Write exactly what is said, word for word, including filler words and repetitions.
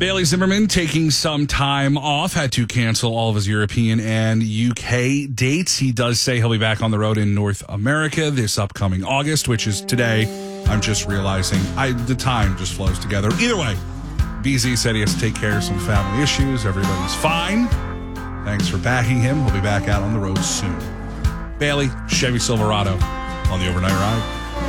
Bailey Zimmerman taking some time off, had to cancel all of his European and U K dates. He does say he'll be back on the road in North America this upcoming August, which is today. I'm just realizing I the time just flows together. Either way, B Z said he has to take care of some family issues. Everybody's fine. Thanks for backing him. He'll be back out on the road soon. Bailey, Chevy Silverado on the Overnight Ride.